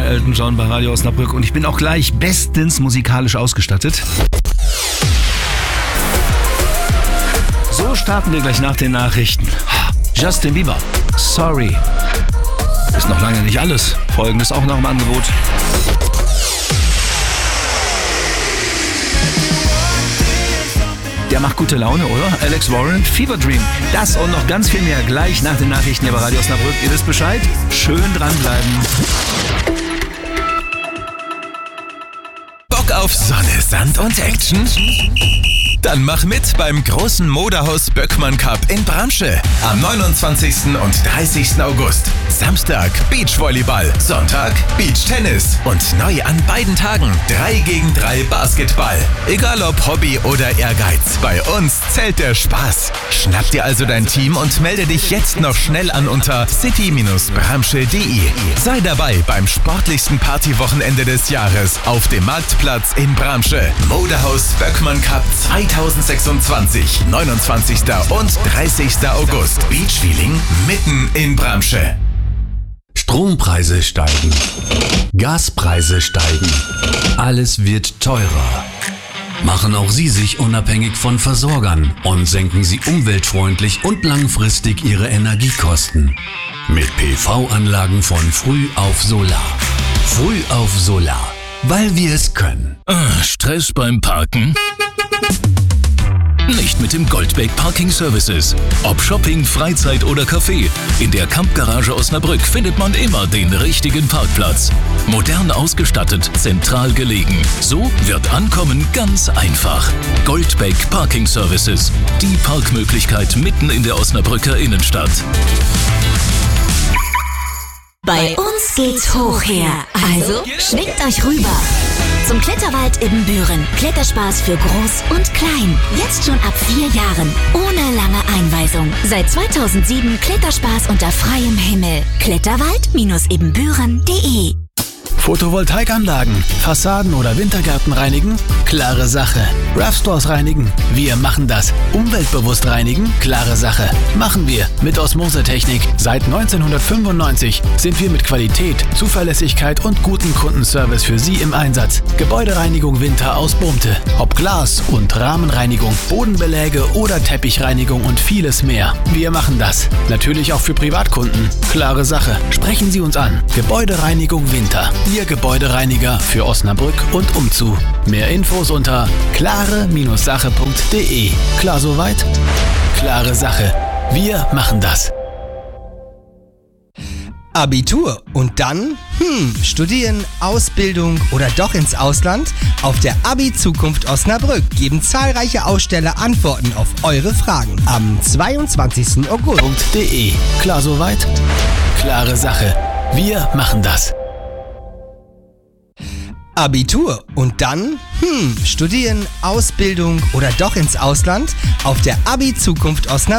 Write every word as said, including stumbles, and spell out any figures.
Elton John bei Radio Osnabrück und ich bin auch gleich bestens musikalisch ausgestattet. So starten wir gleich nach den Nachrichten. Justin Bieber, Sorry. Ist noch lange nicht alles. Folgendes auch noch im Angebot. Der macht gute Laune, oder? Alex Warren, Fever Dream. Das und noch ganz viel mehr gleich nach den Nachrichten hier bei Radio Osnabrück. Ihr wisst Bescheid. Schön dranbleiben. Bock auf Sonne, Sand und Action? Dann mach mit beim großen Modehaus Böckmann Cup in Bramsche. Am neunundzwanzigsten und dreißigsten August. Samstag Beachvolleyball, Sonntag Beachtennis und neu an beiden Tagen drei gegen drei Basketball. Egal ob Hobby oder Ehrgeiz, bei uns zählt der Spaß. Schnapp dir also dein Team und melde dich jetzt noch schnell an unter city Bindestrich bramsche punkt de. Sei dabei beim sportlichsten Partywochenende des Jahres auf dem Marktplatz in Bramsche. Modehaus Böckmann Cup zweitausendsechsundzwanzig, neunundzwanzigsten und dreißigsten August. Beachfeeling mitten in Bramsche. Strompreise steigen, Gaspreise steigen, alles wird teurer. Machen auch Sie sich unabhängig von Versorgern und senken Sie umweltfreundlich und langfristig Ihre Energiekosten. Mit P V-Anlagen von Früh auf Solar. Früh auf Solar, weil wir es können. Ah, Stress beim Parken? Nicht mit dem Goldbeck Parking Services. Ob Shopping, Freizeit oder Café, in der Campgarage Osnabrück findet man immer den richtigen Parkplatz. Modern ausgestattet, zentral gelegen. So wird Ankommen ganz einfach. Goldbeck Parking Services. Die Parkmöglichkeit mitten in der Osnabrücker Innenstadt. Bei uns geht's hoch her. Also schwingt euch rüber. Zum Kletterwald Ibbenbüren. Kletterspaß für Groß und Klein. Jetzt schon ab vier Jahren. Ohne lange Einweisung. Seit zweitausendsieben Kletterspaß unter freiem Himmel. Kletterwald Ibbenbüren punkt de. Photovoltaikanlagen, Fassaden oder Wintergärten reinigen? Klare Sache. Raffstores reinigen? Wir machen das. Umweltbewusst reinigen? Klare Sache. Machen wir mit Osmosetechnik. Seit neunzehnhundertfünfundneunzig sind wir mit Qualität, Zuverlässigkeit und gutem Kundenservice für Sie im Einsatz. Gebäudereinigung Winter aus Bumte. Ob Glas- und Rahmenreinigung, Bodenbeläge oder Teppichreinigung und vieles mehr. Wir machen das. Natürlich auch für Privatkunden. Klare Sache. Sprechen Sie uns an. Gebäudereinigung Winter. Ihr Gebäudereiniger für Osnabrück und umzu. Mehr Infos unter klare Sache punkt de. Klar soweit? Klare Sache. Wir machen das. Abitur und dann? Hm, studieren, Ausbildung oder doch ins Ausland? Auf der Abi-Zukunft Osnabrück geben zahlreiche Aussteller Antworten auf eure Fragen. Am zweiundzwanzigsten August. .de. Klar soweit? Klare Sache. Wir machen das. Abitur und dann? Hm, studieren, Ausbildung oder doch ins Ausland? Auf der Abi-Zukunft Osnabrück